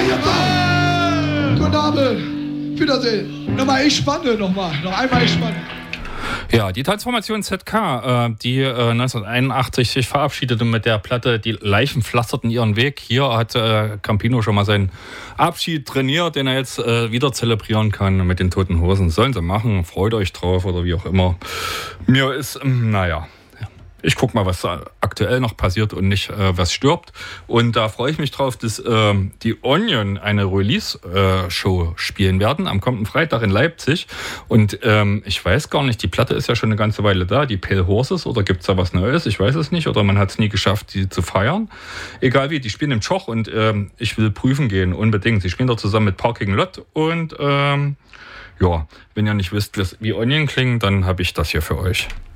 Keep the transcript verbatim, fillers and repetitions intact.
Guten Abend. Wiedersehen. Nochmal ich spanne, nochmal. Noch einmal ich spanne. Ja, die Tanzformation Z K, äh, die äh, neunzehnhunderteinundachtzig sich verabschiedete mit der Platte Die Leichen pflasterten ihren Weg. Hier hat äh, Campino schon mal seinen Abschied trainiert, den er jetzt äh, wieder zelebrieren kann mit den Toten Hosen. Sollen sie machen, freut euch drauf oder wie auch immer. Mir ist, ähm, naja... Ich guck mal, was da aktuell noch passiert und nicht, äh, was stirbt. Und da freue ich mich drauf, dass äh, die Onion eine Release-Show äh, spielen werden am kommenden Freitag in Leipzig. Und ähm, ich weiß gar nicht, die Platte ist ja schon eine ganze Weile da, die Pale Horses, oder gibt's da was Neues? Ich weiß es nicht. Oder man hat es nie geschafft, die zu feiern. Egal wie, die spielen im Tschoch und ähm, ich will prüfen gehen, unbedingt. Sie spielen dort zusammen mit Parking Lot und ähm, ja, wenn ihr nicht wisst, wie Onion klingen, dann habe ich das hier für euch.